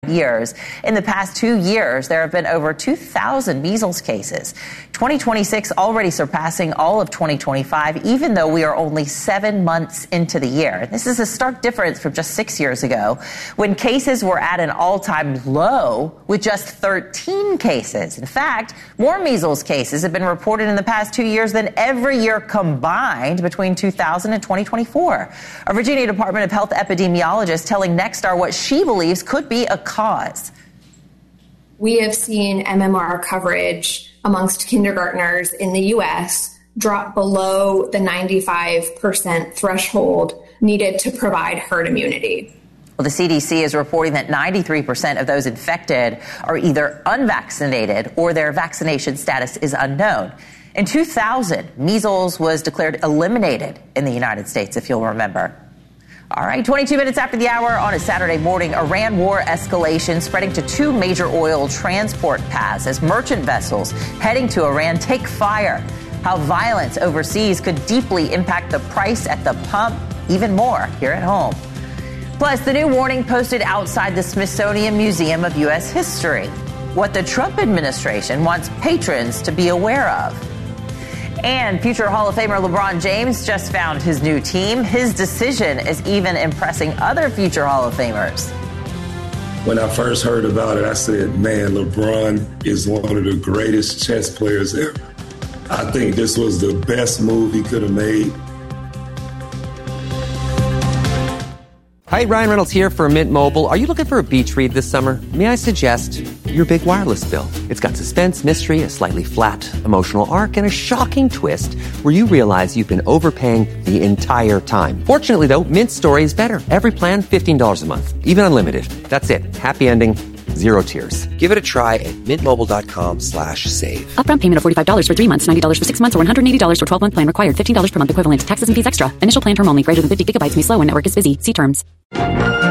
years. In the past 2 years, there have been over 2,000 measles cases. 2026 already surpassing all of 2025, even though we are only 7 months into the year. This is a stark difference from just 6 years ago, when cases were at an all-time low with just 13 cases. In fact, more measles cases have been reported in the past 2 years than every year combined between 2000 and 2024. A Virginia Department of Health epidemiologist telling Nexstar what she believes could be a cause. We have seen MMR coverage amongst kindergartners in the U.S. drop below the 95% threshold needed to provide herd immunity. Well, the CDC is reporting that 93% of those infected are either unvaccinated or their vaccination status is unknown. In 2000, measles was declared eliminated in the United States, if you'll remember. All right, 22 minutes after the hour on a Saturday morning, Iran war escalation spreading to 2 major oil transport paths as merchant vessels heading to Iran take fire. How violence overseas could deeply impact the price at the pump, even more here at home. Plus, the new warning posted outside the Smithsonian Museum of U.S. History. What the Trump administration wants patrons to be aware of. And future Hall of Famer LeBron James just found his new team. His decision is even impressing other future Hall of Famers. When I first heard about it, I said, man, LeBron is one of the greatest chess players ever. I think this was the best move he could have made. Hi, Ryan Reynolds here for Mint Mobile. Are you looking for a beach read this summer? May I suggest your big wireless bill? It's got suspense, mystery, a slightly flat, emotional arc, and a shocking twist where you realize you've been overpaying the entire time. Fortunately, though, Mint story is better. Every plan, $15 a month. Even unlimited. That's it. Happy ending. Zero tears. Give it a try at mintmobile.com/save. Upfront payment of $45 for 3 months, $90 for 6 months, or $180 for 12-month plan required. $15 per month equivalent. Taxes and fees extra. Initial plan term only. Greater than 50 gigabytes may slow when network is busy. See terms.